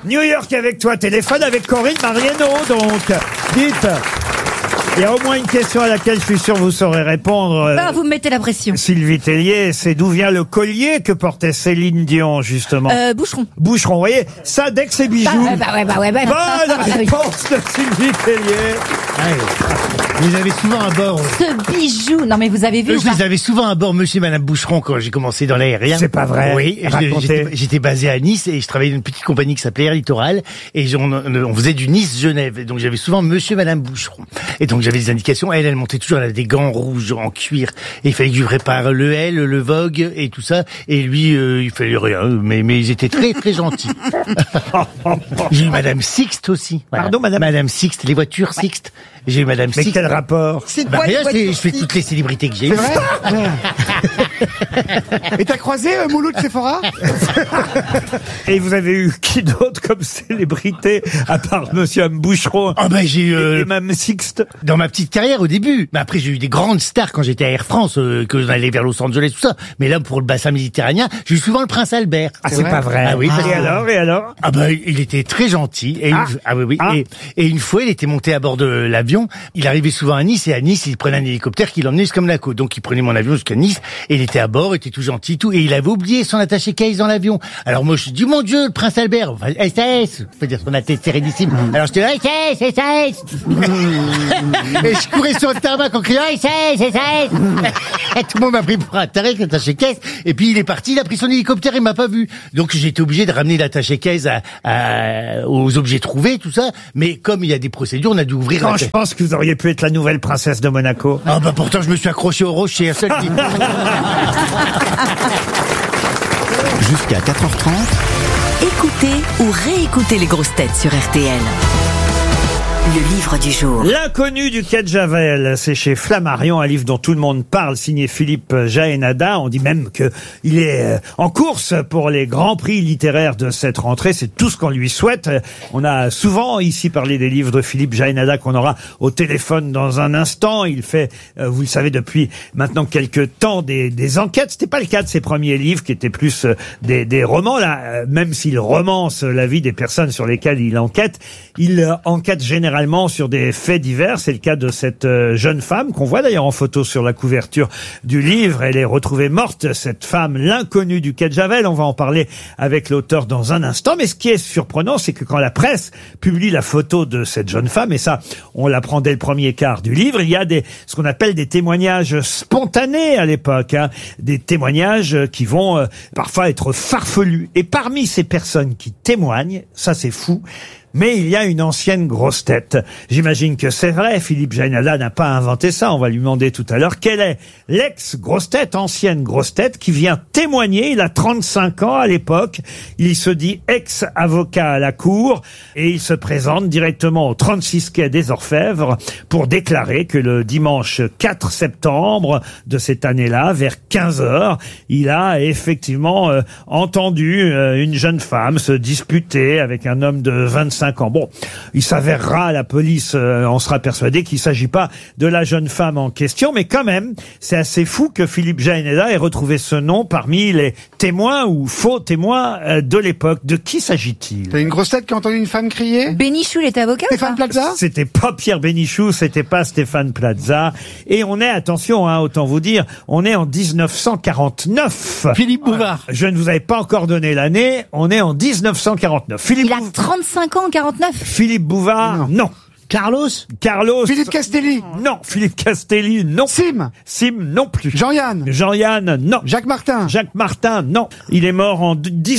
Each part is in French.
New York avec toi, téléphone avec Corinne Mariano, donc. Dites. Il y a au moins une question à laquelle je suis sûr vous saurez répondre. Vous me mettez la pression. Sylvie Tellier, c'est d'où vient le collier que portait Céline Dion, justement. Boucheron. Boucheron, vous voyez, ça, dès que c'est bijoux. Bonne réponse de Sylvie Tellier. Vous avez souvent à bord. Ce bijou. Non, mais vous avez vu. Je les avais souvent à bord, monsieur et madame Boucheron, quand j'ai commencé dans l'aérien. C'est pas vrai. Oui, j'étais basé à Nice et je travaillais dans une petite compagnie qui s'appelait Air Littoral et on faisait du Nice-Genève. Et donc j'avais souvent monsieur et madame Boucheron. Et donc j'avais des indications. Elle montait toujours, elle a des gants rouges en cuir. Et il fallait que je prépare le L, le Vogue et tout ça. Et lui, il fallait rien. Mais ils étaient très, très gentils. J'ai eu madame Sixte aussi. Voilà. Pardon, madame? Madame Sixte, les voitures Sixte. J'ai eu madame Sixte. Mais quel rapport? C'est Bah quoi rien, je fais toutes les célébrités que j'ai eues. C'est vrai. Et t'as croisé Mouloud Sephora? Et vous avez eu qui d'autre comme célébrité, à part monsieur M. Boucheron? Ah ben j'ai eu... et Mme Sixte? Dans ma petite carrière au début. Mais après j'ai eu des grandes stars quand j'étais à Air France, que j'allais vers Los Angeles, tout ça. Mais là, pour le bassin méditerranéen, j'ai eu souvent le Prince Albert. Ah, c'est pas vrai. Ah oui. Et alors? Ah ben il était très gentil. Et oui. Et une fois, il était monté à bord de l'avion. Il arrivait souvent à Nice et à Nice, il prenait un hélicoptère qui l'emmenait jusqu'à Monaco. Donc il prenait mon avion jusqu'à Nice et il était à bord, il était tout gentil, tout. Et il avait oublié son attaché case dans l'avion. Alors moi je dis mon Dieu, le Prince Albert, enfin, SAS, faut dire son attaché sérénissime. Alors je dis SAS. Et je courais sur le tarmac en criant SAS. Et tout le monde m'a pris pour un taré, l'attaché case. Et puis il est parti, il a pris son hélicoptère, il m'a pas vu. Donc j'ai été obligé de ramener l'attaché case aux objets trouvés, tout ça. Mais comme il y a des procédures, on a dû ouvrir. Quand je pense que vous auriez pu être la nouvelle princesse de Monaco. Ah bah pourtant je me suis accroché au rocher. Jusqu'à 4h30. Écoutez ou réécoutez les grosses têtes sur RTL. Le livre du jour. L'inconnu du quai de Javel, c'est chez Flammarion, un livre dont tout le monde parle, signé Philippe Jaénada. On dit même que il est en course pour les grands prix littéraires de cette rentrée. C'est tout ce qu'on lui souhaite. On a souvent ici parlé des livres de Philippe Jaénada qu'on aura au téléphone dans un instant. Il fait, vous le savez, depuis maintenant quelques temps des enquêtes. C'était pas le cas de ses premiers livres qui étaient plus des romans. Là, même s'il romance la vie des personnes sur lesquelles il enquête, il enquête généralement sur des faits divers. C'est le cas de cette jeune femme qu'on voit d'ailleurs en photo sur la couverture du livre. Elle est retrouvée morte, cette femme, l'inconnue du quai de Javel. On va en parler avec l'auteur dans un instant. Mais ce qui est surprenant, c'est que quand la presse publie la photo de cette jeune femme, et ça, on l'apprend dès le premier quart du livre, il y a ce qu'on appelle des témoignages spontanés à l'époque, des témoignages qui vont parfois être farfelus. Et parmi ces personnes qui témoignent, ça c'est fou, mais il y a une ancienne grosse tête. J'imagine que c'est vrai, Philippe Jaénada n'a pas inventé ça, on va lui demander tout à l'heure. Quelle est l'ex-grosse tête, ancienne grosse tête, qui vient témoigner? Il a 35 ans à l'époque, il se dit ex-avocat à la cour, et il se présente directement au 36 quai des Orfèvres pour déclarer que le dimanche 4 septembre de cette année-là, vers 15h, il a effectivement entendu une jeune femme se disputer avec un homme de 25 ans. Bon, il s'avérera, la police en sera persuadée qu'il ne s'agit pas de la jeune femme en question, mais quand même, c'est assez fou que Philippe Jaénada ait retrouvé ce nom parmi les témoins ou faux témoins de l'époque. De qui s'agit-il? T'as une grosse tête qui a entendu une femme crier? Bénichou, il était avocat? Stéphane Plaza? C'était pas Pierre Bénichou, c'était pas Stéphane Plaza. Et on est, attention, autant vous dire, on est en 1949. Philippe Bouvard. Je ne vous avais pas encore donné l'année, on est en 1949. Il a 35 ans en 49. Philippe Bouvard, non. Carlos. Philippe Castelli? Non. Philippe Castelli, non. Sim non plus. Jean-Yann? Non. Jacques Martin, non. Il est mort en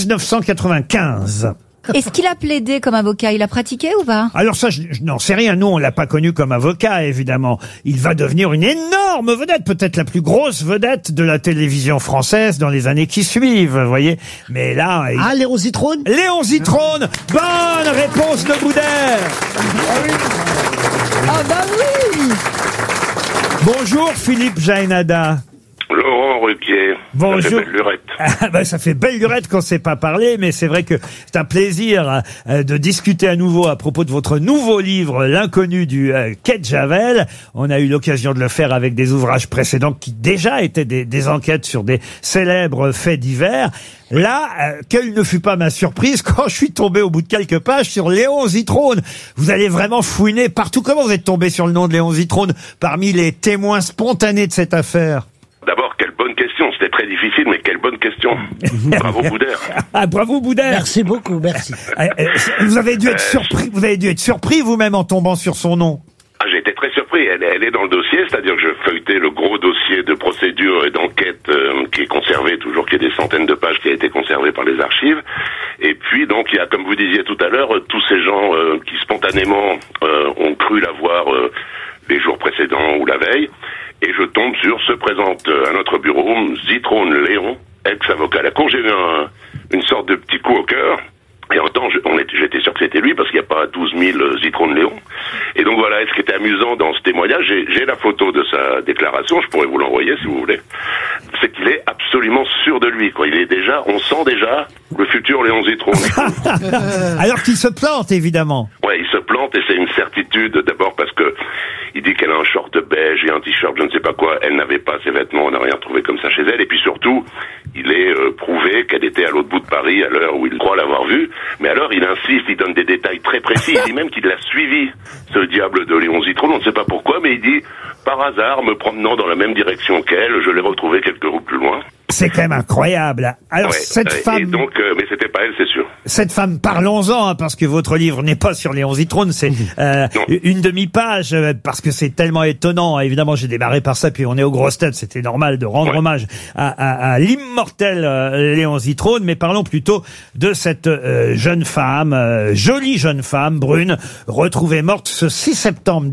1995. Est-ce qu'il a plaidé comme avocat? Il a pratiqué ou pas? Alors ça, je n'en sais rien. Nous, on l'a pas connu comme avocat, évidemment. Il va devenir une énorme vedette, peut-être la plus grosse vedette de la télévision française dans les années qui suivent, vous voyez. Mais là... Léon Zitrone? Léon Zitrone. Bonne réponse de Boudère. Ah bah oui. Bonjour, Philippe Jaénada. Laurent Ruquier. Bonjour. Ça fait belle lurette. Ah, ben, ça fait belle lurette qu'on ne s'est pas parlé, mais c'est vrai que c'est un plaisir de discuter à nouveau à propos de votre nouveau livre, L'inconnu du quai de Javel. On a eu l'occasion de le faire avec des ouvrages précédents qui déjà étaient des enquêtes sur des célèbres faits divers. Là, quelle ne fut pas ma surprise quand je suis tombé au bout de quelques pages sur Léon Zitrone. Vous allez vraiment fouiner partout. Comment vous êtes tombé sur le nom de Léon Zitrone parmi les témoins spontanés de cette affaire? D'abord, quelle bonne question. C'était très difficile, mais quelle bonne question. Bravo, Boudère. Ah, bravo Boudère. Merci beaucoup, merci. Vous avez dû être surpris. Vous avez dû être surpris vous-même en tombant sur son nom. Ah, j'ai été très surpris. Elle est dans le dossier, c'est-à-dire que je feuilletais le gros dossier de procédure et d'enquête qui est conservé, toujours qu'il y a des centaines de pages qui a été conservé par les archives. Et puis, donc, il y a, comme vous disiez tout à l'heure, tous ces gens qui spontanément ont cru la voir les jours précédents ou la veille. Et je tombe sur, se présente à notre bureau, Zitrone Léon, ex-avocat à la cour. J'ai eu une sorte de petit coup au cœur. Et en même temps, j'étais sûr que c'était lui, parce qu'il n'y a pas 12 000 Zitrone Léon. Et donc voilà, et ce qui était amusant dans ce témoignage, j'ai la photo de sa déclaration, je pourrais vous l'envoyer si vous voulez, c'est qu'il est absolument sûr de lui, quoi. On sent déjà le futur Léon Zitrone. Alors qu'il se plante, évidemment. Ouais, il se plante, et c'est une certitude, d'abord parce que il dit qu'elle a un short beige et un t-shirt, je ne sais pas quoi. Elle n'avait pas ses vêtements, on n'a rien trouvé comme ça chez elle. Et puis surtout, il est prouvé qu'elle était à l'autre bout de Paris à l'heure où il croit l'avoir vue. Mais alors, il insiste, il donne des détails très précis. Il dit même qu'il l'a suivi, ce diable de Léon Zitrone. On ne sait pas pourquoi, mais il dit, par hasard, me promenant dans la même direction qu'elle, je l'ai retrouvé quelques rues plus loin. C'est quand même incroyable. Alors, Ouais, cette femme... Et donc, mais c'était pas elle, c'est sûr. Cette femme, parlons-en, parce que votre livre n'est pas sur Léon Zitrone, c'est une demi-page, parce que c'est tellement étonnant. Évidemment, j'ai démarré par ça, puis on est aux grosses têtes, c'était normal de rendre hommage à l'immortel Léon Zitrone, mais parlons plutôt de cette jeune femme, jolie jeune femme, brune, retrouvée morte ce 6 septembre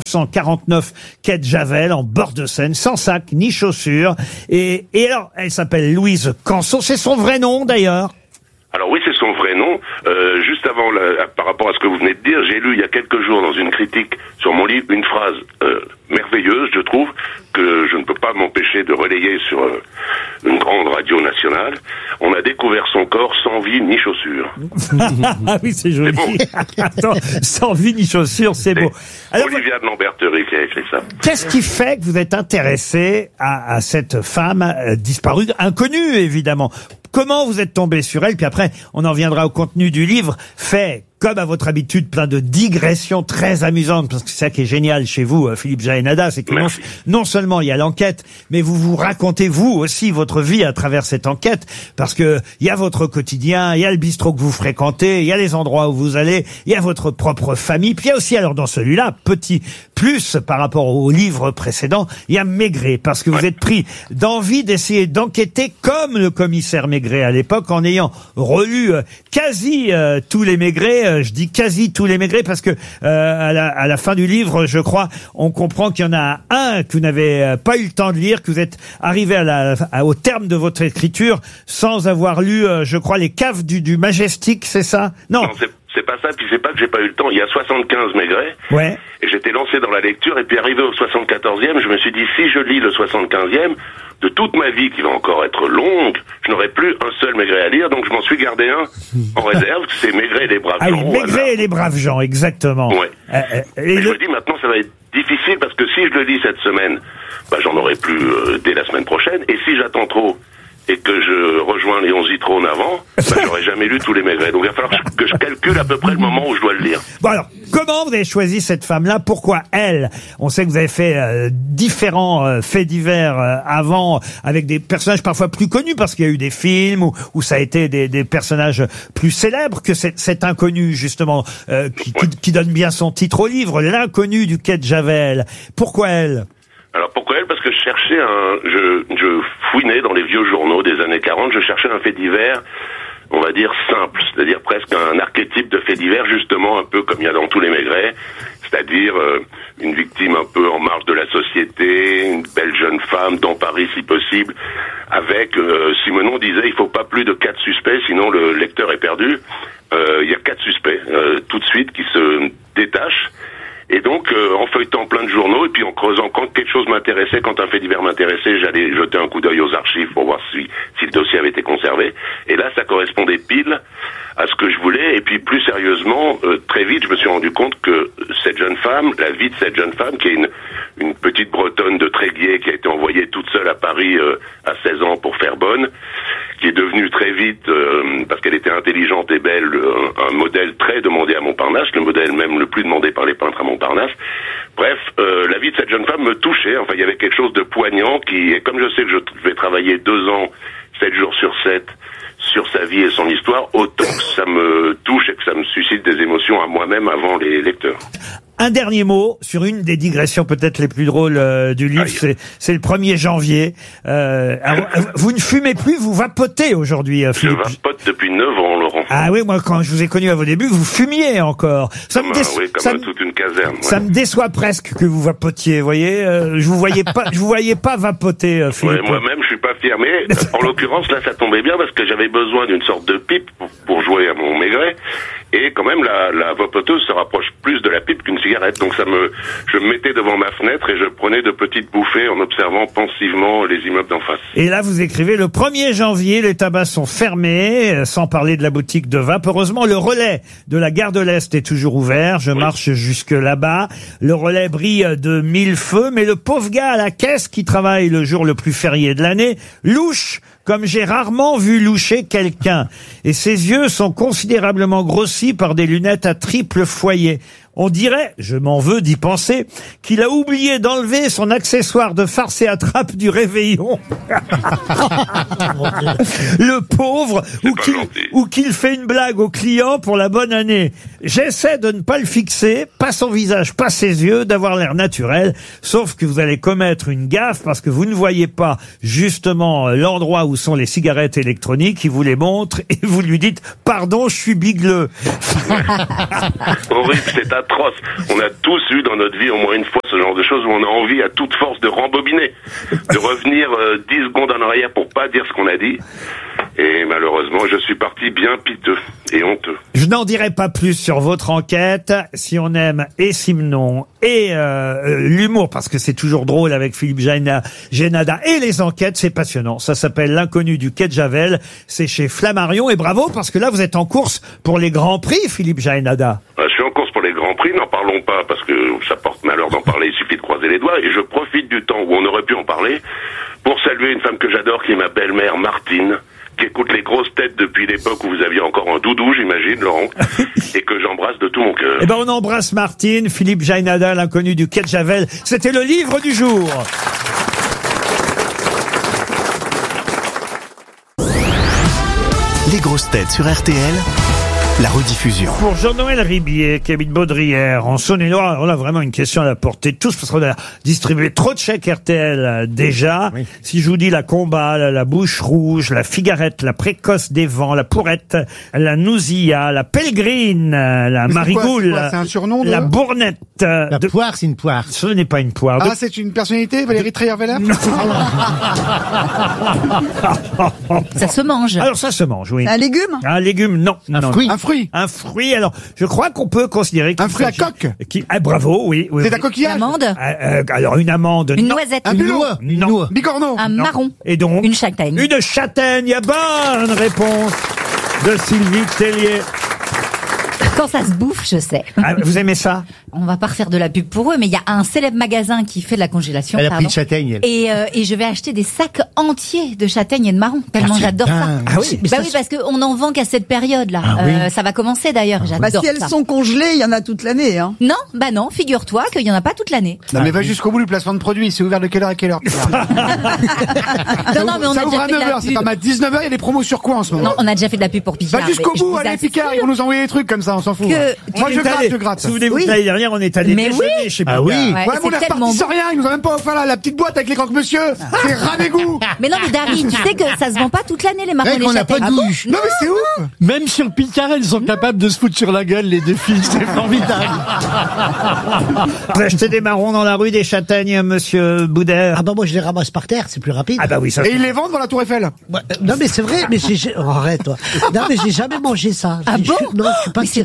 1949, quai de Javel, en bord de Seine, sans sac ni chaussures. Et alors, elle s'appelle Louise Canson, c'est son vrai nom d'ailleurs. Alors oui, c'est son vrai nom. Juste avant, par rapport à ce que vous venez de dire, j'ai lu il y a quelques jours dans une critique sur mon livre une phrase merveilleuse, je trouve, que je ne peux pas m'empêcher de relayer sur une grande radio nationale. On a découvert son corps sans vie ni chaussures. Ah oui, c'est joli. Attends, sans vie ni chaussures, c'est beau. Alors, Olivia de Lamberterie qui a écrit ça. qu'est-ce qui fait que vous êtes intéressé à cette femme disparue, inconnue évidemment? Comment vous êtes tombé sur elle? Puis après, on en viendra au contenu du livre, fait comme à votre habitude, plein de digressions très amusantes, parce que c'est ça qui est génial chez vous, Philippe Jaénada, c'est que non seulement il y a l'enquête, mais vous racontez vous aussi votre vie à travers cette enquête, parce que il y a votre quotidien, il y a le bistrot que vous fréquentez, il y a les endroits où vous allez, il y a votre propre famille, puis il y a aussi, alors dans celui-là, petit plus par rapport au livre précédent, il y a Maigret, parce que vous êtes pris d'envie d'essayer d'enquêter comme le commissaire Maigret à l'époque, en ayant relu quasi tous les Maigret. Je dis quasi tous les Maigret parce que à la fin du livre, je crois, on comprend qu'il y en a un que vous n'avez pas eu le temps de lire, que vous êtes arrivé au terme de votre écriture sans avoir lu, je crois, les caves du Majestic, c'est ça? Non, c'est pas ça, puis c'est pas que j'ai pas eu le temps. Il y a 75 Maigret. Ouais. Et j'étais lancé dans la lecture, et puis arrivé au 74e, je me suis dit, si je lis le 75e, de toute ma vie, qui va encore être longue, je n'aurai plus un seul Maigret à lire, donc je m'en suis gardé un en réserve, c'est Maigret et les braves gens. Ah oui, Maigret et les braves gens, exactement. Ouais. Et je me dis, maintenant, ça va être difficile, parce que si je le lis cette semaine, bah, j'en aurai plus dès la semaine prochaine, et si j'attends trop, et que je rejoins Léon Zitrone avant, bah, j'aurais jamais lu tous les Maigret. Donc il va falloir que je calcule à peu près le moment où je dois le lire. Bon alors, comment vous avez choisi cette femme-là? Pourquoi elle? On sait que vous avez fait différents faits divers avant, avec des personnages parfois plus connus, parce qu'il y a eu des films où ça a été des personnages plus célèbres que cet inconnu, justement, qui donne bien son titre au livre, L'inconnu du quai de Javel. Pourquoi elle? Alors pourquoi elle? Parce que je cherchais je fouinais dans les vieux journaux des années 40, je cherchais un fait divers, on va dire simple, c'est-à-dire presque un archétype de fait divers, justement un peu comme il y a dans tous les Maigret, c'est-à-dire une victime un peu en marge de la société, une belle jeune femme dans Paris si possible, avec, Simenon disait, il faut pas plus de 4 suspects, sinon le lecteur est perdu. Il y a 4 suspects, tout de suite, qui se détachent. Et donc, en feuilletant plein de journaux, et puis en creusant quand quelque chose m'intéressait, quand un fait divers m'intéressait, j'allais jeter un coup d'œil aux archives pour voir si le dossier avait été conservé. Et là, ça correspondait pile à ce que je voulais. Et puis, plus sérieusement, très vite, je me suis rendu compte que cette jeune femme, la vie de cette jeune femme, qui est une petite Bretonne de Tréguier, qui a été envoyée toute seule à Paris à 16 ans pour faire bonne, qui est devenue très vite, parce qu'elle était intelligente et belle, un modèle très demandé à Montparnasse, le modèle même le plus demandé par les peintres à Montparnasse. Bref, la vie de cette jeune femme me touchait. Enfin, il y avait quelque chose de poignant et comme je sais que je vais travailler 2 ans, 7 jours sur 7, sur sa vie et son histoire, autant que ça me touche et que ça me suscite des émotions à moi-même avant les lecteurs. Un dernier mot sur une des digressions peut-être les plus drôles du livre, c'est le 1er janvier. Alors, vous ne fumez plus, vous vapotez aujourd'hui, Philippe. Je vapote depuis 9 ans, Laurent. Ah oui, moi quand je vous ai connu à vos débuts, vous fumiez encore. Ça me comme toute une caserne. Ça me déçoit presque que vous vapotiez, vous voyez. Je vous voyais pas vapoter, Philippe. Ouais, moi-même, je suis pas fier. Mais en l'occurrence, là, ça tombait bien parce que j'avais besoin d'une sorte de pipe pour jouer à mon maigret. Et quand même, la vapoteuse se rapproche plus de la pipe qu'une cigarette. Donc je me mettais devant ma fenêtre et je prenais de petites bouffées en observant pensivement les immeubles d'en face. Et là, vous écrivez, le 1er janvier, les tabacs sont fermés, sans parler de la boutique de vape. Heureusement, le relais de la gare de l'Est est toujours ouvert. Je marche jusque là-bas. Le relais brille de 1000 feux, mais le pauvre gars à la caisse qui travaille le jour le plus férié de l'année, louche comme j'ai rarement vu loucher quelqu'un. Et ses yeux sont considérablement grossis par des lunettes à triple foyer. On dirait, je m'en veux d'y penser, qu'il a oublié d'enlever son accessoire de farce et attrape du réveillon. Le pauvre, ou qu'il fait une blague au client pour la bonne année. J'essaie de ne pas le fixer, pas son visage, pas ses yeux, d'avoir l'air naturel, sauf que vous allez commettre une gaffe parce que vous ne voyez pas justement l'endroit où sont les cigarettes électroniques, il vous les montre et vous lui dites « Pardon, je suis bigleux ». Horrible, c'est atroce. On a tous eu dans notre vie au moins une fois ce genre de choses où on a envie à toute force de rembobiner, de revenir 10 secondes en arrière pour pas dire ce qu'on a dit. Et malheureusement, je suis parti bien piteux et honteux. Je n'en dirai pas plus sur votre enquête. Si on aime et Simenon et l'humour, parce que c'est toujours drôle avec Philippe Jaénada et les enquêtes, c'est passionnant. Ça s'appelle L'inconnu du quai de Javel. C'est chez Flammarion. Et bravo, parce que là, vous êtes en course pour les grands prix, Philippe Jaénada. Je suis en course pour les grands prix, n'en parlons pas parce que ça porte malheur d'en parler, il suffit de croiser les doigts. Et je profite du temps où on aurait pu en parler pour saluer une femme que j'adore qui est ma belle-mère Martine, qui écoute les grosses têtes depuis l'époque où vous aviez encore un doudou, j'imagine, Laurent, et que j'embrasse de tout mon cœur. Eh ben, on embrasse Martine, Philippe Jaénada, L'inconnu du quai de Javel. C'était le livre du jour. Les grosses têtes sur RTL, la rediffusion. Pour Jean-Noël Ribier, qui habite Baudrière, en Saône-et-Loire, on a vraiment une question à la portée de tous, parce qu'on a distribué trop de chèques RTL déjà. Oui. Si je vous dis la Combat, la Bouche Rouge, la Figarette, la Précoce des Vents, la Pourrette, la Nouzilla, la Pèlerine, la Marigoule, c'est un surnom la Bournette. La poire, c'est une poire. Ce n'est pas une poire. Ah, c'est une personnalité, Valérie Trierweiler? Ça se mange. Alors ça se mange, oui. Un légume? Un légume, non. Un fruit. Un fruit. Un fruit. Alors, je crois qu'on peut considérer un fruit à coque. Bravo, oui. C'est un coquillage. Une amande. Alors une amande. Une non. noisette. Un noix. Non. Bigorneau. Un marron. Et donc une châtaigne. Une châtaigne. Bonne réponse de Sylvie Tellier. Quand ça se bouffe, je sais. Ah, vous aimez ça? On va pas refaire de la pub pour eux, mais il y a un célèbre magasin qui fait de la congélation. Elle a pris une châtaigne, elle. Et je vais acheter des sacs entiers de châtaignes et de marrons, tellement j'adore ça. Ah oui, bah oui, parce qu'on en vend qu'à cette période-là. Ça va commencer d'ailleurs, j'adore bah, si elles ça. sont congelées, il y en a toute l'année. Hein. Non, bah non, figure-toi qu'il y en a pas toute l'année. Non mais va jusqu'au bout du placement de produit, c'est ouvert de quelle heure à quelle heure? Non, mais on a ouvre déjà à fait de 9h, la c'est pub. pas à 19h, il y a des promos sur quoi en ce moment? Non, on a déjà fait de la pub pour Picard. Va jusqu'au mais je bout, vous allez assure Picard, ils vont nous envoyer des trucs comme ça, on s'en fout. Moi je gratte. Souvenez-vous, Oui. l'année dernière, on est allé Mais déjeuner chez Ah Picard. oui. Ouais, Ouais, mais on est c'est tellement reparti sans bon. rien, ils nous ont même pas offert la petite boîte avec les croque-monsieur. C'est ras d'égout. Mais non, mais Dari, tu sais que ça se vend pas toute l'année, les marrons et les On n'a pas châtaignes. de goût. Non mais c'est ouf. Même sur Picard, elles sont capables de se foutre sur la gueule, les deux filles. C'est formidable. Vous achetez des marrons dans la rue, des châtaignes, monsieur Boudère? Ah bah moi je les ramasse par terre, c'est plus rapide. Ah bah oui, ça. Et ils les vendent dans la Tour Eiffel. Non mais c'est vrai, mais oh, arrête toi. Non mais j'ai jamais mangé ça. Ah bon? Non, je suis pas Mais c'est sérieux.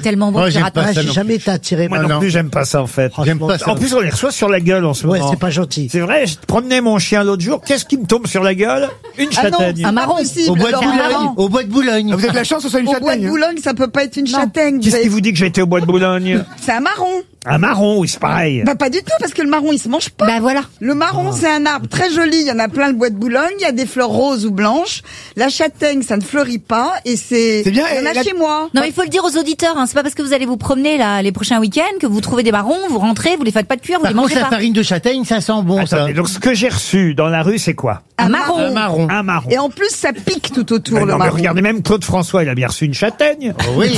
tellement bon. Moi, que j'aime rate pas pas. ça J'ai non jamais été attiré Moi par non plus, j'aime pas ça en fait. J'aime pas ça. En plus, on les reçoit sur la gueule en ce Ouais, moment. c'est pas gentil. C'est vrai, je promenais mon chien l'autre jour. Qu'est-ce qui me tombe sur la gueule? Une Ah non, châtaigne. Un marron. Au bois de Alors, Boulogne. marron. Au bois de Boulogne. Vous avez de la chance que ce soit une Au bois de châtaigne. Boulogne, ça peut pas être une châtaigne. Qu'est-ce qui vous dit que j'ai été au bois de Boulogne? C'est un marron. Un marron, oui, c'est pareil. Bah pas du tout, parce que le marron, il se mange pas. Bah voilà. Le marron, c'est un arbre très joli. Il y en a plein le bois de Boulogne. Il y a des fleurs roses ou blanches. La châtaigne, ça ne fleurit pas. Et c'est bien, il y en a et la- chez moi. Non, mais il faut le dire aux auditeurs, hein. C'est pas parce que vous allez vous promener là les prochains week-ends que vous trouvez des marrons, vous rentrez, vous les faites pas de cuire, vous Par les contre, mangez la pas. farine de châtaigne, ça sent bon, ça. Attendez, donc ce que j'ai reçu dans la rue, c'est quoi? Un marron. Un marron. Un marron. Et en plus, ça pique tout autour, Mais le non, mais marron. regardez, même Claude François, il a bien reçu une châtaigne. Oh, oui.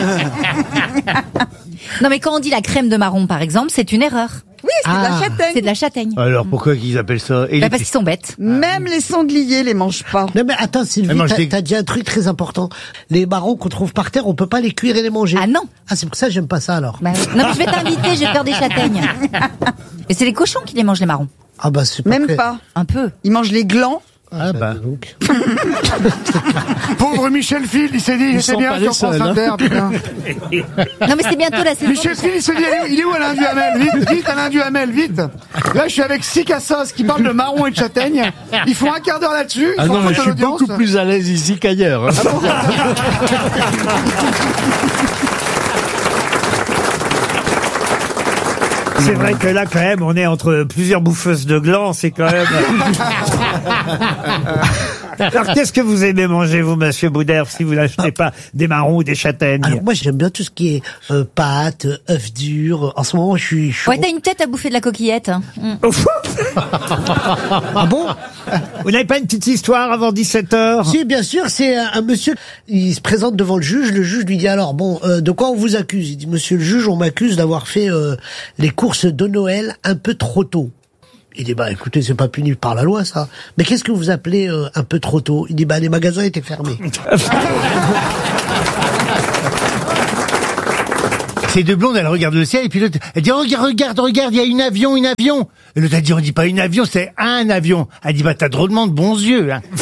Non, mais quand on dit la crème de marron, par exemple, c'est une erreur. Oui, c'est de la châtaigne. C'est de la châtaigne. Alors, pourquoi qu'ils appellent ça? Et Bah, les- parce qu'ils sont bêtes. Même les sangliers les mangent pas. Non mais attends Sylvie, Mais moi, je dis- t'as dit un truc très important. Les marrons qu'on trouve par terre, on peut pas les cuire et les manger. Ah non. Ah c'est pour ça que j'aime pas ça alors. Bah, non, mais je vais t'inviter, j'ai peur des châtaignes. Et c'est les cochons qui les mangent, les marrons. Ah bah c'est pas Même très- pas. Un peu. Ils mangent les glands. Ah, bah. Donc. Pauvre Michel Field, il s'est dit, j'étais sont bien pas sur les France seuls, hein. Inter, putain. Non, mais c'est bientôt la saison. Michel Field, il se dit, il est où Alain Duhamel? Vite, vite, Alain Duhamel, vite. Là, je suis avec six cassos qui parlent de marron et de châtaigne. Ils font un quart d'heure là-dessus. Ils Ah sont non, en mais face je de suis l'audience. beaucoup plus à l'aise ici qu'ailleurs. hein. C'est vrai que là, quand même, on est entre plusieurs bouffeuses de glands, c'est quand même... Alors, qu'est-ce que vous aimez manger, vous, monsieur Boudère, si vous n'achetez pas des marrons ou des châtaignes? Alors moi j'aime bien tout ce qui est pâtes, œufs durs. En ce moment je suis Ouais, t'as une tête à bouffer de la coquillette. Hein. Au fond, Ah bon? vous n'avez pas une petite histoire avant 17h? Si, bien sûr, c'est un monsieur, il se présente devant le juge lui dit alors, bon, de quoi on vous accuse? Il dit, monsieur le juge, on m'accuse d'avoir fait les courses de Noël un peu trop tôt. Il dit, bah écoutez, c'est pas puni par la loi ça. Mais qu'est-ce que vous appelez un peu trop tôt? Il dit, bah les magasins étaient fermés. Ces deux blondes, elles regardent le ciel, et puis l'autre, elle dit, oh, regarde, il y a une avion. Et l'autre, elle dit, on dit pas une avion, c'est un avion. Elle dit, bah, t'as drôlement de bons yeux, hein.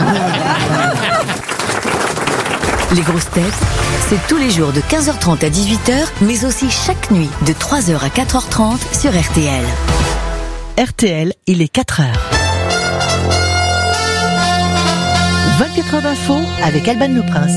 Les grosses têtes, c'est tous les jours de 15h30 à 18h, mais aussi chaque nuit de 3h à 4h30 sur RTL. RTL, il est 4h. 24 heures d'info avec Alban Le Prince.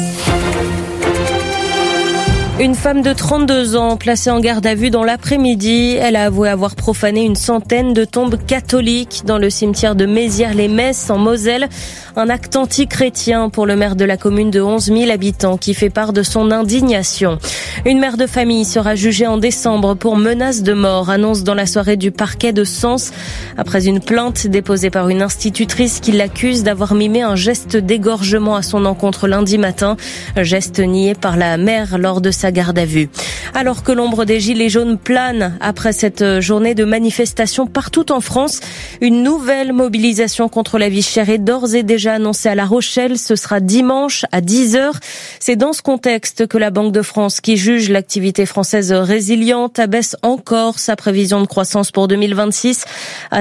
Une femme de 32 ans placée en garde à vue dans l'après-midi. Elle a avoué avoir profané une centaine de tombes catholiques dans le cimetière de Mézières-les-Messes en Moselle. Un acte anti-chrétien pour le maire de la commune de 11 000 habitants qui fait part de son indignation. Une mère de famille sera jugée en décembre pour menace de mort, annonce dans la soirée du parquet de Sens. Après une plainte déposée par une institutrice qui l'accuse d'avoir mimé un geste d'égorgement à son encontre lundi matin. Geste nié par la mère lors de sa garde à vue. Alors que l'ombre des gilets jaunes plane après cette journée de manifestation partout en France, une nouvelle mobilisation contre la vie chère est d'ores et déjà annoncée à La Rochelle. Ce sera dimanche à 10h. C'est dans ce contexte que la Banque de France, qui juge l'activité française résiliente, abaisse encore sa prévision de croissance pour 2026 à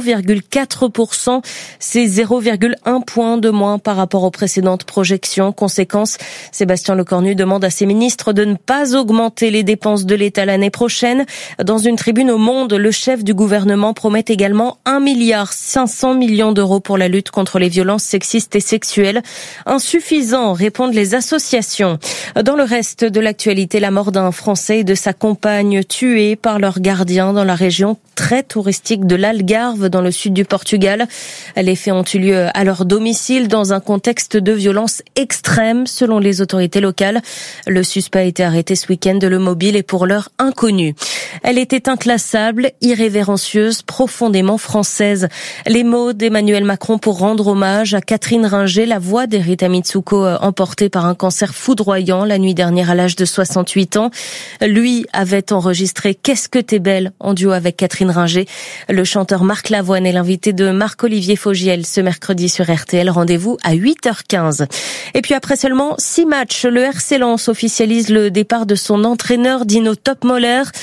0,4%. C'est 0,1 point de moins par rapport aux précédentes projections. Conséquence, Sébastien Lecornu demande à ses ministres de ne pas augmenter les dépenses de l'État l'année prochaine. Dans une tribune au Monde, le chef du gouvernement promet également 1,5 milliard d'euros pour la lutte contre les violences sexistes et sexuelles. Insuffisant, répondent les associations. Dans le reste de l'actualité, la mort d'un Français et de sa compagne tués par leur gardien dans la région très touristique de l'Algarve, dans le sud du Portugal. Les faits ont eu lieu à leur domicile dans un contexte de violence extrême, selon les autorités locales. Le suspect a été arrêté ce week-end. Le mobile est pour l'heure inconnu. Elle était inclassable, irrévérencieuse, profondément française. Les mots d'Emmanuel Macron pour rendre hommage à Catherine Ringer, la voix d'Erita Mitsuko, emportée par un cancer foudroyant la nuit dernière à l'âge de 68 ans. Lui avait enregistré « Qu'est-ce que t'es belle » en duo avec Catherine Ringer. Le chanteur Marc Lavoine est l'invité de Marc-Olivier Fogiel ce mercredi sur RTL. Rendez-vous à 8h15. Et puis après seulement 6 matchs, le RC Lens officialise le départ de son entraîneur Dino Topmoller. Le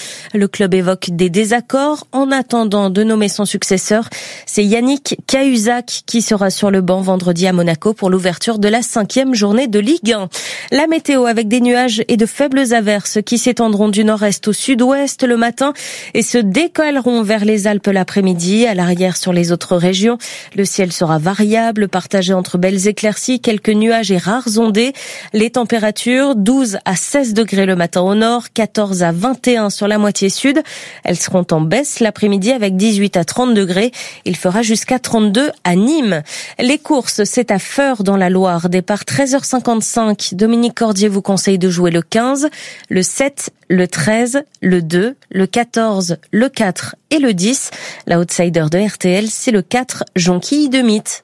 Le club évoque des désaccords. En attendant de nommer son successeur, c'est Yannick Cahuzac qui sera sur le banc vendredi à Monaco pour l'ouverture de la 5e journée de Ligue 1. La météo avec des nuages et de faibles averses qui s'étendront du nord-est au sud-ouest le matin et se décolleront vers les Alpes l'après-midi. À l'arrière sur les autres régions, le ciel sera variable, partagé entre belles éclaircies, quelques nuages et rares ondées. Les températures 12 à 16 degrés le matin au nord, 14 à 21 sur la moitié sud. Elles seront en baisse l'après-midi avec 18 à 30 degrés. Il fera jusqu'à 32 à Nîmes. Les courses, c'est à Feurs dans la Loire. Départ 13h55. Dominique Cordier vous conseille de jouer le 15, le 7, le 13, le 2, le 14, le 4 et le 10. La outsider de RTL, c'est le 4, Jonquille de Mythe.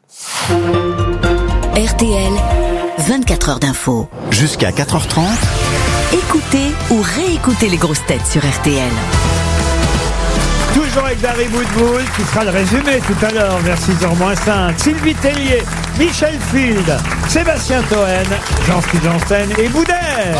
RTL, 24 heures d'info. Jusqu'à 4h30. Écoutez ou réécoutez les grosses têtes sur RTL. Toujours avec Dari Boudboul, qui fera le résumé tout à l'heure, vers 6h-5. Sylvie Tellier, Michel Field, Sébastien Toen, Jean-Philippe Janssen et Boudère.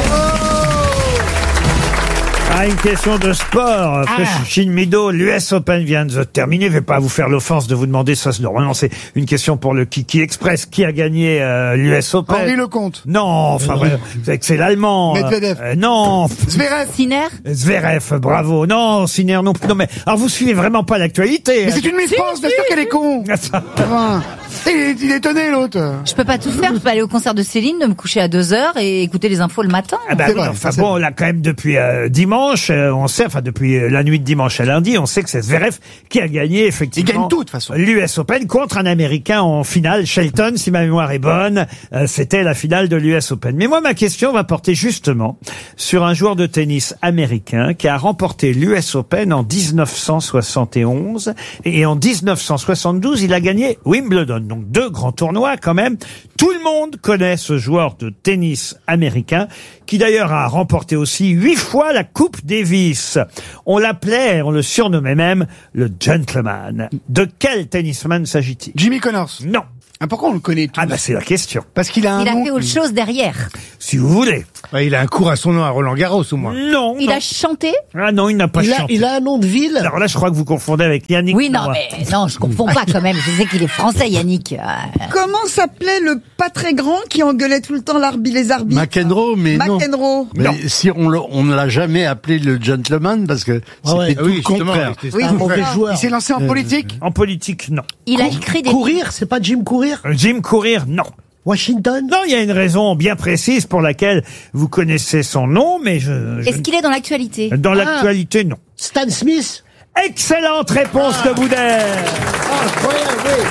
Une question de sport. Chine Mido, l'US Open vient de se terminer. Je vais pas vous faire l'offense de vous demander ça. Normalement, c'est une question pour le Kiki Express. Qui a gagné l'US Open? Henri Lecomte. Non, enfin, c'est l'Allemand. Medvedev. Non. Zverev. Sinner. Zverev, bravo. Non, Sinner non plus. Non, mais alors vous suivez vraiment pas l'actualité. Mais c'est une Miss France, bien sûr qu'elle est con. Enfin, il est étonné, l'autre. Je peux pas tout faire. Je peux aller au concert de Céline, de me coucher à 2h et écouter les infos le matin. Ah bah oui, vrai, enfin bon, là quand même depuis dimanche, on sait, enfin depuis la nuit de dimanche à lundi, on sait que c'est Zverev qui a gagné effectivement. Il gagne tout de toute façon. L'US Open contre un Américain en finale, Shelton, si ma mémoire est bonne. C'était la finale de l'US Open. Mais moi, ma question va porter justement sur un joueur de tennis américain qui a remporté l'US Open en 1971 et en 1972, il a gagné Wimbledon. Donc 2 grands tournois quand même. Tout le monde connaît ce joueur de tennis américain qui d'ailleurs a remporté aussi 8 fois la Coupe Davis. On l'appelait, on le surnommait même le gentleman. De quel tennisman s'agit-il? Jimmy Connors. Non. Pourquoi on le connaît tous? Ah bah c'est la question. Parce qu'il a un Il a nom. fait autre chose derrière. Si vous voulez. Il a un cours à son nom à Roland Garros au moins. Non. Il a chanté. Ah non, il n'a pas chanté. Il a un nom de ville. Alors là, je crois que vous confondez avec Yannick. Oui, non, Noah. mais non, je confonds pas quand même. Je sais qu'il est français, Yannick. Comment s'appelait le pas très grand qui engueulait tout le temps les arbitres? McEnroe, mais non. McEnroe. Mais si on ne l'a jamais appelé le gentleman parce que c'était tout le contraire. Oui, un mauvais joueur. Il s'est lancé en politique. En politique, non. Il a écrit des... Courir, c'est pas Jim Courir? Jim Courir, non. Washington? Non, il y a une raison bien précise pour laquelle vous connaissez son nom, mais Est-ce qu'il est dans l'actualité? dans l'actualité, non. Stan Smith? Excellente réponse de Boudère. Incroyable, oui.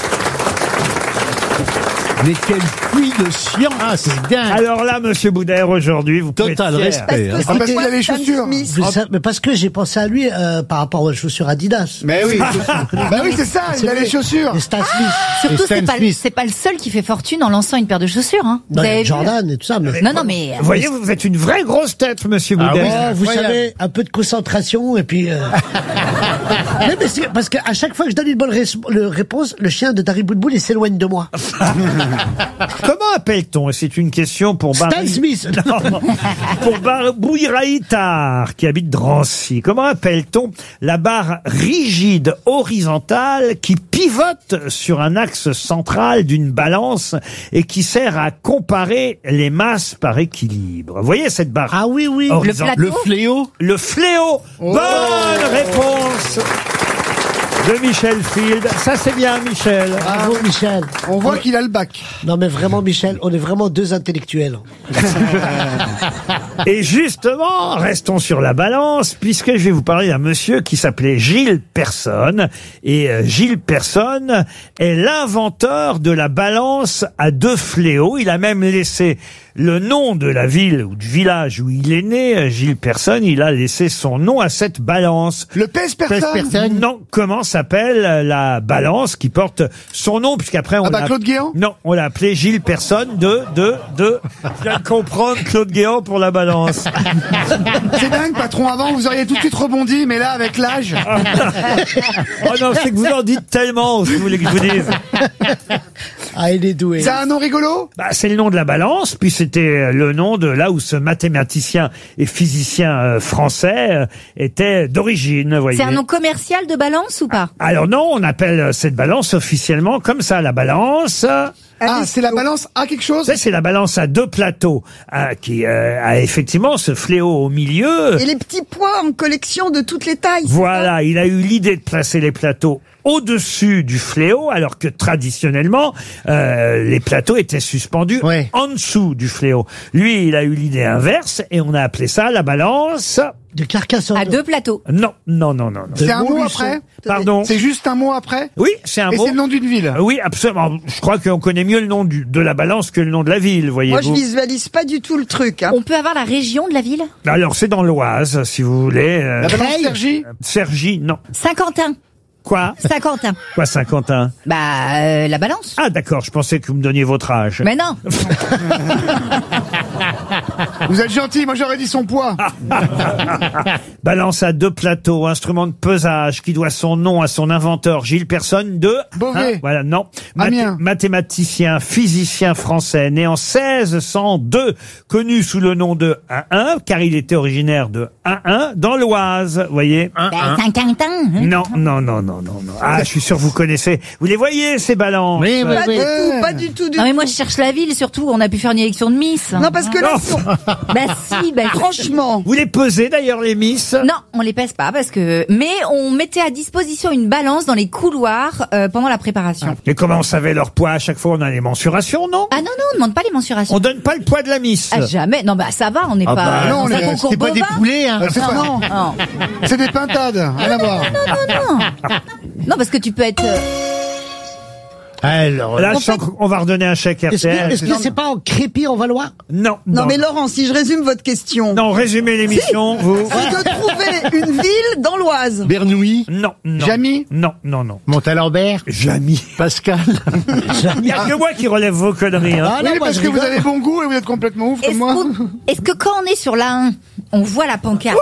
Mais quel puits de science. Ah, c'est dingue. Alors là, monsieur Boudère, aujourd'hui, vous pouvez Total être fier. respect. Parce parce que qu'il a les Stan chaussures. Smith. Mais parce que j'ai pensé à lui par rapport aux chaussures Adidas. Mais oui. Bah oui, c'est ça, il a les chaussures. Et Stan Smith. Surtout, Stan c'est Smith. pas le seul qui fait fortune en lançant une paire de chaussures, hein. Vous Non, il y a avez vu? Jordan et tout ça. Mais... Non, mais... Vous voyez, vous êtes une vraie grosse tête, monsieur Ah Boudère. Oh, vous incroyable. savez, un peu de concentration et puis... mais c'est parce qu'à chaque fois que je donne une bonne réponse, le chien de Dari Boudboul, il s'éloigne de moi. Comment appelle-t-on, et c'est une question pour Stan Smith. Non, pour Bouiraïtar, qui habite Drancy. Comment appelle-t-on la barre rigide horizontale qui pivote sur un axe central d'une balance et qui sert à comparer les masses par équilibre? Vous voyez cette barre? Ah oui, oui. horizontale. plateau. Le fléau. Le fléau. Bonne réponse de Michel Field. Ça, c'est bien, Michel. Bravo, Michel. On voit qu'il a le bac. Non, mais vraiment, Michel, on est vraiment deux intellectuels. Et justement, restons sur la balance, puisque je vais vous parler d'un monsieur qui s'appelait Gilles Personne. Et Gilles Personne est l'inventeur de la balance à 2 fléaux. Il a même laissé le nom de la ville ou du village où il est né. Gilles Personne, il a laissé son nom à cette balance. Le pèse-personne. Non, comment s'appelle la balance qui porte son nom, puisqu'après on l'a... Claude Guéant. Non, on l'a appelé Gilles Personne je viens de comprendre Claude Guéant pour la balance. C'est dingue, patron. Avant, vous auriez tout de suite rebondi, mais là, avec l'âge. Oh non, c'est que vous en dites tellement, si vous voulez que je vous dise. Ah, il est doué. C'est un nom rigolo? Bah, c'est le nom de la balance, puis c'était le nom de là où ce mathématicien et physicien français était d'origine, voyez. C'est un nom commercial de balance ou pas? Alors non, on appelle cette balance officiellement comme ça, la balance. Ah, c'est la balance à quelque chose? Ça, c'est la balance à 2 plateaux qui a effectivement ce fléau au milieu. Et les petits poids en collection de toutes les tailles. Voilà, il a eu l'idée de placer les plateaux au-dessus du fléau, alors que traditionnellement, les plateaux étaient suspendus en dessous du fléau. Lui, il a eu l'idée inverse et on a appelé ça la balance... De Carcassonne. À 2 plateaux. Non. C'est un mot après? Pardon? C'est juste un mot après? Oui, c'est un mot. Et c'est le nom d'une ville? Oui, absolument. Je crois qu'on connaît mieux le nom de la balance que le nom de la ville, voyez-vous. Moi, je visualise pas du tout le truc. Hein. On peut avoir la région de la ville? Alors, c'est dans l'Oise, si vous voulez. La balance Cergy? Cergy, non. Saint-Quentin. Quoi? Saint-Quentin. Quoi, Saint-Quentin? Bah, la balance. Ah, d'accord, je pensais que vous me donniez votre âge. Mais non. Vous êtes gentil, moi j'aurais dit son poids. Balance à 2 plateaux, instrument de pesage qui doit son nom à son inventeur Gilles Personne de... Beauvais. Voilà, non. Amiens. Mathématicien, physicien français, né en 1602, connu sous le nom de 1-1, car il était originaire de 1-1, dans l'Oise, voyez. Saint-Quentin. Non. Ah, je suis sûr que vous connaissez. Vous les voyez, ces balances? Oui. Pas du tout. Non mais moi je cherche la ville surtout, on a pu faire une élection de Miss. Non, parce que là, franchement. Vous les pesez d'ailleurs, les Miss? Non, on les pèse pas parce que... Mais on mettait à disposition une balance dans les couloirs pendant la préparation. Et comment on savait leur poids? À chaque fois, on a les mensurations, non? Ah non, on demande pas les mensurations. On donne pas le poids de la Miss? Ah, jamais. Non, bah ça va, on n'est Ah pas... bah, non, dans un concours C'était pas des bovin. poulets, hein. C'est pas... Non. C'est des pintades. Rien à voir. Non, parce que tu peux être... Alors, Là, je sens qu'on va redonner un chèque RTL. Est-ce que c'est pas en Crépy en Valois? Non. Non, mais Laurent, si je résume votre question. Non, résumez l'émission, vous. C'est de trouver une ville dans l'Oise. Bernoulli, Non. Jamy? Non. Montalembert, Jamy. Pascal. Il n'y a que moi qui relève vos conneries. Hein. Oui, parce que vous avez bon goût et vous êtes complètement ouf comme moi. Est-ce que quand on est sur la 1, on voit la pancarte?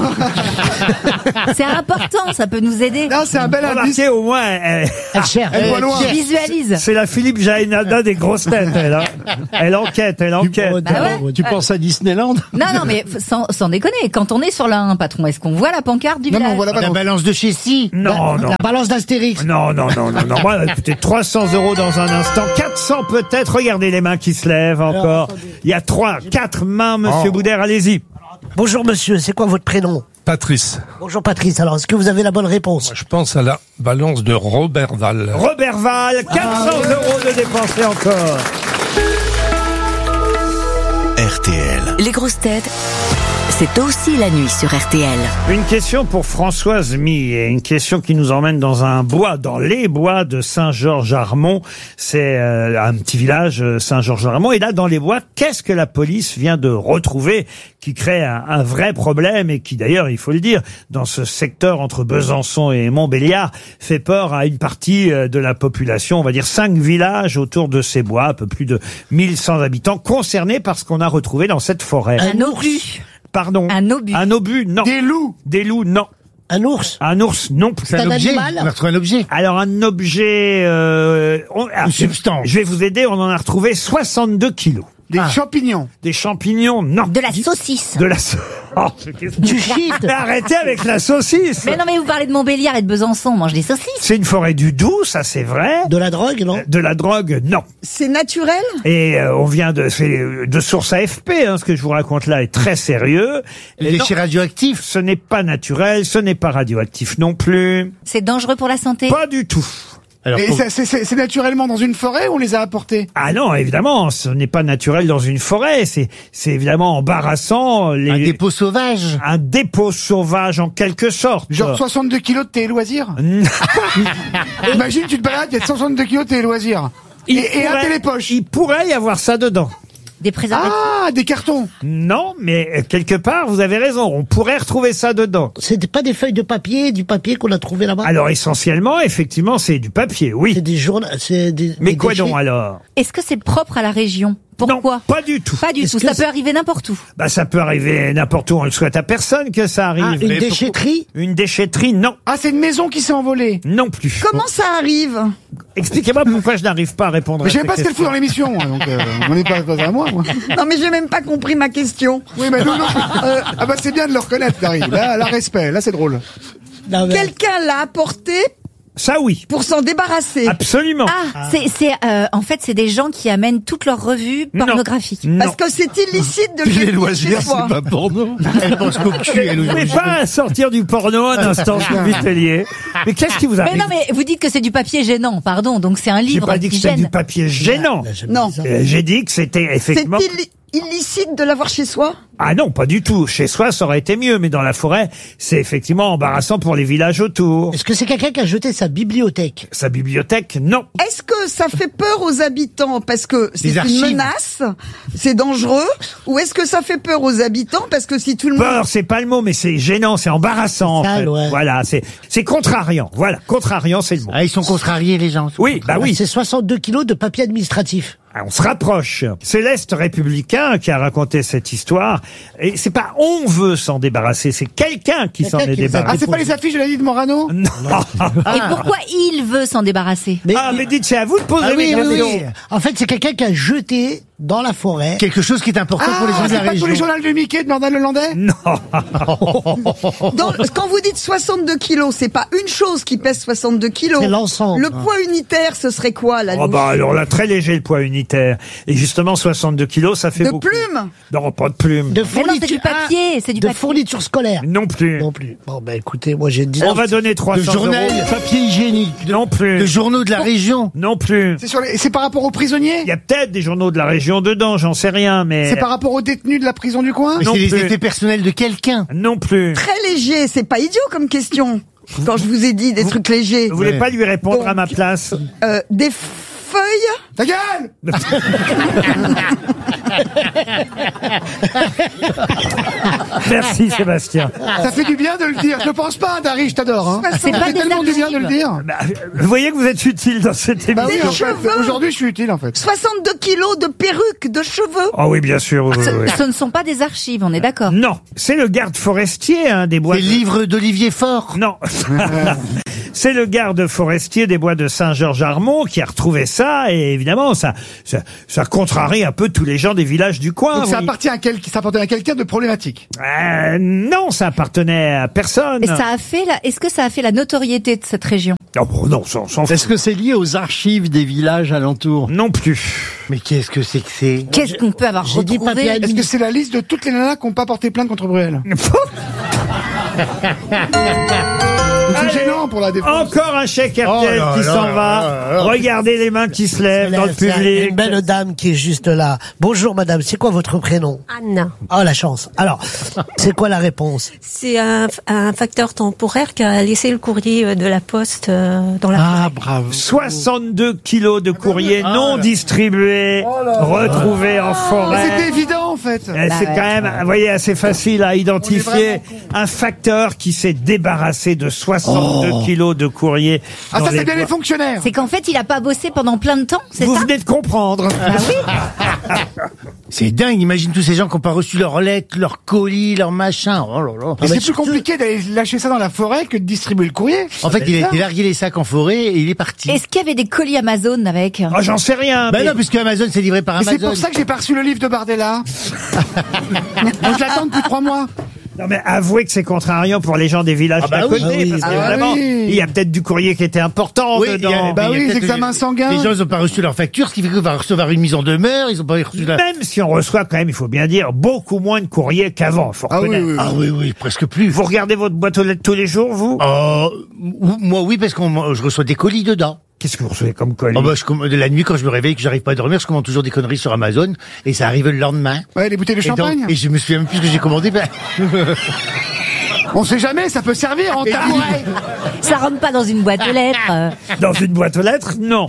C'est important, ça peut nous aider. Non, c'est un bel indice. Remarquez, au moins, Elle cherche. Elle voit loin. Je visualise. c'est la Philippe Jaénada des grosses têtes, elle. Hein. Elle enquête. Bah ouais. Tu penses à Disneyland? Non, mais sans déconner, quand on est sur la 1, patron, est-ce qu'on voit la pancarte du Non, village? on voit la La balance. balance de Chessy. Non. La balance d'Astérix. Non. Moi, écoutez, 300 € dans un instant. 400 peut-être. Regardez les mains qui se lèvent encore. Il y a 4 mains, monsieur Boudère, allez-y. Bonjour monsieur, c'est quoi votre prénom? Patrice. Bonjour Patrice, alors est-ce que vous avez la bonne réponse? Je pense à la balance de Roberval. Roberval, 400 € de dépensés encore. RTL. Les grosses têtes, c'est aussi la nuit sur RTL. Une question pour Françoise Millet, une question qui nous emmène dans un bois, dans les bois de Saint-Georges-Armont. C'est un petit village, Saint-Georges-Armont. Et là, dans les bois, qu'est-ce que la police vient de retrouver qui crée un vrai problème et qui, d'ailleurs, il faut le dire, dans ce secteur entre Besançon et Montbéliard, fait peur à une partie de la population. On va dire 5 villages autour de ces bois, un peu plus de 1100 habitants concernés par ce qu'on a retrouvé dans cette forêt. Un obus. Pardon. Un obus. Un obus, non. Des loups. Des loups, non. Un ours? Un ours, non. C'est un objet. animal? On a retrouvé un objet. Alors un objet... Une substance. Je vais vous aider, on en a retrouvé 62 kilos. Des champignons. Des champignons, non. De la saucisse. De la Oh, Du shit. Mais arrêtez avec la saucisse. Mais non, mais vous parlez de Montbéliard et de Besançon, on mange des saucisses. C'est une forêt du Doubs, ça c'est vrai. De la drogue, non? De la drogue, non. C'est naturel? Et on vient de source AFP, hein, ce que je vous raconte là est très sérieux. Les déchets radioactifs. Ce n'est pas naturel, ce n'est pas radioactif non plus. C'est dangereux pour la santé? Pas du tout. Alors, Et c'est naturellement dans une forêt ou on les a apportés? Ah non, évidemment, ce n'est pas naturel dans une forêt. C'est évidemment embarrassant. un dépôt sauvage. Un dépôt sauvage en quelque sorte. Genre 62 kilos de tes loisirs? Imagine, tu te balades, il y a 62 kilos de tes loisirs. Et un télépoche. Il pourrait y avoir ça dedans. Des préservatifs? Ah, des cartons. Non, mais quelque part, vous avez raison. On pourrait retrouver ça dedans. C'était pas des feuilles de papier, du papier qu'on a trouvé là-bas? Alors essentiellement, effectivement, c'est du papier, oui. C'est des journaux, c'est des... Mais des quoi déchets. donc alors? Est-ce que c'est propre à la région? Pourquoi? Non, pas du tout. Pas du Est-ce tout, que ça c'est- peut arriver n'importe où. Bah ça peut arriver n'importe où. On le souhaite à personne que ça arrive. Ah, une Mais déchetterie? Une déchetterie, non. Ah, c'est une maison qui s'est envolée. Non plus. Comment ça arrive? Expliquez-moi pourquoi je n'arrive pas à répondre Mais à je sais ces pas ce qu'elle fout questions. dans l'émission, donc on n'est pas à moi. Non, mais j'ai même pas compris ma question. Oui, mais non. Ah bah c'est bien de le reconnaître, Dari. Là, respect. Là, c'est drôle. Quelqu'un l'a apporté Ça oui. pour s'en débarrasser. Absolument. En fait, c'est des gens qui amènent toutes leurs revues pornographiques. Non. Parce que c'est illicite de le Les mettre loisirs, chez soi. c'est pas porno. Elle pense qu'au cul, elle Vous pouvez pas sortir du porno un instant, Sylvie Tellier. Mais qu'est-ce qui vous Mais arrive? non, mais vous dites que c'est du papier gênant, pardon. Donc c'est un J'ai livre pas dit que qui c'était gêne. du papier gênant. Non. J'ai dit que c'était C'est effectivement... illicite de l'avoir chez soi? Ah non, pas du tout. Chez soi, ça aurait été mieux, mais dans la forêt, c'est effectivement embarrassant pour les villages autour. Est-ce que c'est quelqu'un qui a jeté sa bibliothèque? Sa bibliothèque, non. Est-ce que ça fait peur aux habitants parce que c'est Les une archives. menace, c'est dangereux, ou est-ce que ça fait peur aux habitants parce que si tout le monde... Peur, c'est pas le mot, mais c'est gênant, c'est embarrassant. Sale, en fait. ouais. Voilà, c'est contrariant. Voilà, contrariant, c'est le mot. Ah, ils sont contrariés, les gens. Oui, bah oui. C'est 62 kilos de papier administratif. Ah, on se rapproche. C'est l'Est républicain qui a raconté cette histoire. Et c'est pas on veut s'en débarrasser, c'est quelqu'un qui s'en est Ah, débarrassé. c'est pas les affiches de la vie de Morano? Non. Et pourquoi il veut s'en débarrasser? Mais, mais dites, c'est à vous de poser Ah oui, les oui, questions. oui. En fait, c'est quelqu'un qui a jeté dans la forêt Quelque chose qui est important pour les gens de c'est la pas tous les région. journaux de Mickey de Nordal Lelandais? Non. Quand vous dites 62 kilos, c'est pas une chose qui pèse 62 kilos. C'est l'ensemble. Le poids unitaire, ce serait quoi, la Oh louche? bah alors là, très léger le poids unitaire. Et justement, 62 kilos, ça fait De beaucoup. plumes? Non, pas de plumes. de Mais non, c'est du papier, c'est du de papier. fourniture scolaire. Non plus. Non plus. Bon, ben écoutez, moi j'ai 19. On va donner 300 Le journal, euros. Papier hygiénique. Non plus. Le journaux de la région. Non plus. C'est par rapport aux prisonniers? Il y a peut-être des journaux de la région dedans, j'en sais rien, mais... C'est par rapport aux détenus de la prison du coin? Mais Non c'est les plus. effets personnels de quelqu'un. Non plus. Très léger, c'est pas idiot comme question. Quand je vous ai dit des trucs légers. Vous voulez Ouais. pas lui répondre Donc, à ma place? Des feuilles? Ta gueule! Merci Sébastien. Ça fait du bien de le dire. Je pense pas, Dari, je t'adore. Hein. C'est Ça pas fait des tellement du bien de le archives. dire. Bah, vous voyez que vous êtes utile dans cette Bah oui, émission. en fait, cheveux. aujourd'hui, je suis utile, en fait. 62 kilos de perruques, de cheveux? Oh oui, bien sûr. oui, oui. Ce ne sont pas des archives, on est d'accord. Non, c'est le garde forestier des bois. C'est le livre d'Olivier Faure. Non. C'est le garde forestier des bois de Saint-Georges-Armont qui a retrouvé ça, et évidemment, ça contrarie un peu tous les gens des villages du coin. Donc ça oui. appartient à quelqu'un de problématique. Non, ça appartenait à personne. Et ça a fait est-ce que ça a fait la notoriété de cette région? Oh, bon, non, ça, on s'en fout. Est-ce que c'est lié aux archives des villages alentours? Non plus. Mais qu'est-ce que c'est? Qu'est-ce qu'on peut avoir J'ai dit papier retrouvé? Est-ce que c'est la liste de toutes les nanas qui n'ont pas porté plainte contre Bruel? C'est gênant pour la défense. Encore un chèque RTL Oh là qui là s'en là va. là là. Regardez les mains qui se lèvent dans le C'est public. une belle dame qui est juste là. Bonjour madame, c'est quoi votre prénom? Anne. Oh la chance. Alors, c'est quoi la réponse? C'est un facteur temporaire qui a laissé le courrier de la poste dans la Ah, forêt. bravo. 62 kilos de courrier non distribués retrouvés en Mais forêt. C'était évident, en fait. C'est quand même, vous voyez, assez facile à identifier un facteur qui s'est débarrassé de 62 kilos de courrier. Ah, dans ça, les c'est bien bois. les fonctionnaires. C'est qu'en fait, il a pas bossé pendant plein de temps, c'est Vous ça? venez de comprendre. C'est dingue, imagine tous ces gens qui n'ont pas reçu leurs lettres, leurs colis, leurs machins. Oh là là. Mais c'est plus compliqué d'aller lâcher ça dans la forêt que de distribuer le courrier. En fait, il a été larguer les sacs en forêt et il est parti. Est-ce qu'il y avait des colis Amazon avec? Oh, j'en sais rien. Ben mais- non, puisque Amazon c'est livré par Mais c'est Amazon. pour ça que j'ai pas reçu le livre de Bardella. Moi, je l'attends depuis 3 mois. Non, mais avouez que c'est contrariant pour les gens des villages Ah bah d'à oui, côté, ah oui, parce que ah vraiment, oui. il y a peut-être du courrier qui était important Oui, il y a- dedans. bah il y a oui, les peut-être- examens sanguins. Les gens ils n'ont pas reçu leur facture, ce qui fait qu'on va recevoir une mise en demeure, ils n'ont pas reçu la... Même si on reçoit quand même, il faut bien dire, beaucoup moins de courrier qu'avant, faut Ah oui, reconnaître. oui, oui. Ah oui, oui, presque plus. Vous regardez votre boîte aux lettres tous les jours, vous? Moi oui, parce que je reçois des colis dedans. Qu'est-ce que vous recevez comme colis? Oh bah, de la nuit, quand je me réveille, que j'arrive pas à dormir, je commande toujours des conneries sur Amazon, et ça arrive le lendemain. Ouais, les bouteilles de Et, donc- champagne. et je me souviens même plus ce que j'ai commandé. Ben... On sait jamais, ça peut servir en tabouret. Ça rentre pas dans une boîte aux lettres. Dans une boîte aux lettres? Non.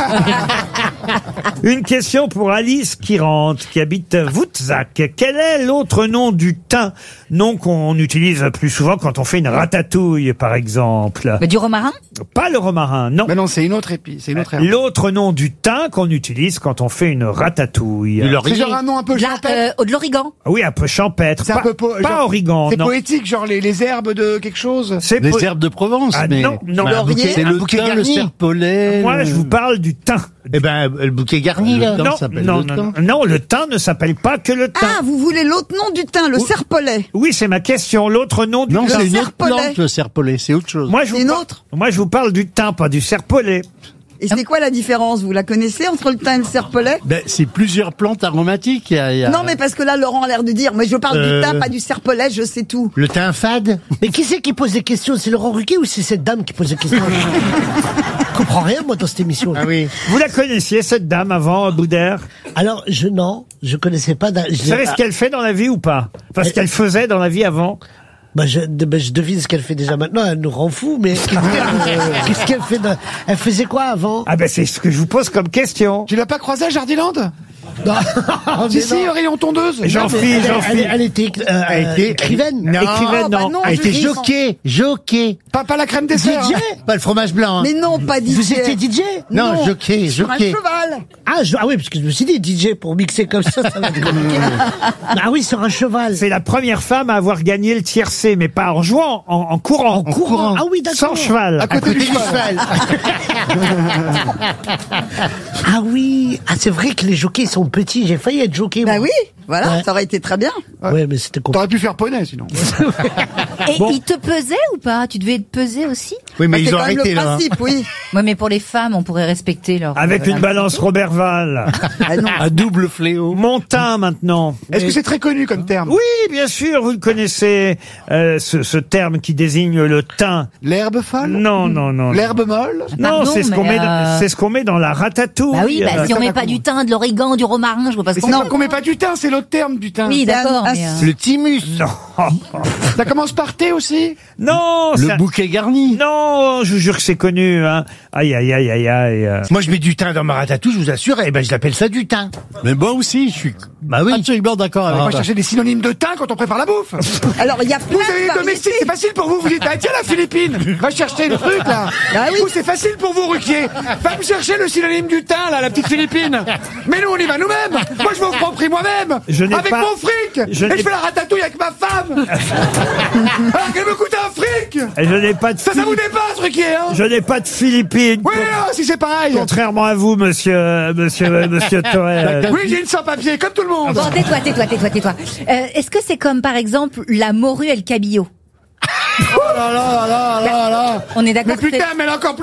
Une question pour Alice qui rentre, qui habite Woutzac. Quel est l'autre nom du thym nom qu'on utilise plus souvent quand on fait une ratatouille, par exemple. Du romarin? Pas le romarin, non. Mais non, c'est une autre épice, c'est une autre herbe. L'autre nom du thym qu'on utilise quand on fait une ratatouille. C'est genre un nom un peu champêtre. De l'origan. Oui, un peu champêtre. C'est Pas, un peu pas origan, C'est non. poétique, genre les herbes de quelque chose. C'est Les herbes de Provence, Ah, mais non, non. c'est un le bouquet thym, le garni. serpolet. Moi, je vous parle du thym. Eh ben, le bouquet garni, là. thym Non, s'appelle non, le non, thym. non, le thym ne s'appelle pas que le thym. Ah, vous voulez l'autre nom du thym, le serpolet. Oui, c'est ma question. L'autre nom du Non, thym. c'est une autre serpolet. plante, le serpolet, c'est autre chose. Moi, je vous Une par- autre Moi, je vous parle du thym, pas du serpolet. Et c'est quoi la différence? Vous la connaissez entre le thym et le serpolet? Ben, c'est plusieurs plantes aromatiques. Il y a- Non, mais parce que là, Laurent a l'air de dire, mais je parle du thym, pas du serpolet, je sais tout. Le thym fade. Mais qui c'est qui pose des questions? C'est Laurent Ruquier ou c'est cette dame qui pose des questions? Je comprends rien, moi, dans cette émission. Ah oui. Vous la connaissiez, cette dame, avant, Boudère? Alors, je connaissais pas. Vous savez ce qu'elle fait dans la vie ou pas? Enfin, ce qu'elle faisait dans la vie avant? je devine ce qu'elle fait déjà maintenant, elle nous rend fous, mais qu'est-ce qu'elle fait elle faisait quoi avant? Ah ben, c'est ce que je vous pose comme question. Tu l'as pas croisé à Jardiland? Non, Si, si, rayon tondeuse. Jean-Philippe, elle était écrivaine. Non, écrivaine, non. non, elle était Julie. jockey. Pas la crème dessert. DJ? Pas le fromage blanc. hein. Mais non, pas DJ. Vous étiez DJ? Non, jockey. Sur un cheval. Ah oui, parce que je me suis dit DJ pour mixer comme ça va être compliqué. Ah oui, sur un cheval. c'est la première femme à avoir gagné le tiercé, mais pas en jouant, en courant. En courant. Ah oui, d'accord. Sans cheval. À côté du cheval. Ah oui. Ah, c'est vrai que les jockeys sont petits. J'ai failli être jockey. Bah moi. oui, voilà, Ouais. ça aurait été très bien. Ouais, mais c'était compliqué. T'aurais pu faire poney, sinon. Et il te pesait ou pas? Tu devais être pesé aussi? Oui, mais Bah, c'est ils ont quand même arrêté, le là. hein. principe, oui. Ouais, mais pour les femmes, on pourrait respecter leur... Avec une balance Robert Val. Ah non. Un double fléau. Mon thym, maintenant. Est-ce que c'est très connu comme terme? Oui, bien sûr, vous le connaissez, ce terme qui désigne le thym. L'herbe folle? Non, non, non. L'herbe molle? Non, Pardon, c'est ce qu'on mais, met, c'est ce qu'on met dans la ratatouille. Bah oui, si on met pas du thym, de l'origan, du romarin, je vois pas ce Mais qu'on c'est met. pas qu'on met pas du thym, c'est l'autre terme du thym. Oui, d'accord, mais... Le thymus. Ça commence par T aussi? Non, Le ça- bouquet garni. non, je vous jure que c'est connu. Hein. Aïe, aïe, aïe, aïe, aïe. Moi, je mets du thym dans ma ratatouille, je vous assure, et ben, je l'appelle ça du thym. Mais moi aussi, je suis Bah oui. absolument d'accord On avec va toi. chercher des synonymes de thym quand on prépare la bouffe. Alors, il y a plein Vous avez de les domestiques, c'est facile pour vous. Vous dites, ah tiens la Philippine, va chercher le truc là. Ah oui. Vous, c'est facile pour vous, Ruquier. Va me chercher le synonyme du thym là, la petite Philippine. Mais nous, on y va nous-mêmes. Moi, je vais au Franprix moi-même. Je n'ai Avec pas- mon fric. je Et n'ai- je fais la ratatouille avec ma femme. Alors qu'elle me coûte un fric. Et je n'ai pas de Ça vous dépasse, Ruquier, hein? je n'ai pas de Philippines. Oui, si c'est pareil. Contrairement à vous, monsieur Tourelle. Oui, j'ai une sans-papier, comme tout le monde. Bon, tais-toi. Est-ce que c'est comme, par exemple, la morue et le cabillaud? Oh là là là là là là. On est d'accord Mais que c'est- putain, mais elle a encore plus